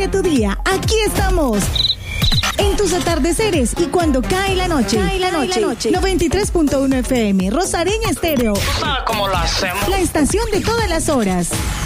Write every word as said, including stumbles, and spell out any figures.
inicia tu día, aquí estamos. En tus atardeceres y cuando cae la noche. Cae la noche. Cae la noche. noventa y tres punto uno F M, Rosareña Estéreo. ¿Tú sabes cómo lo hacemos? La estación de todas las horas.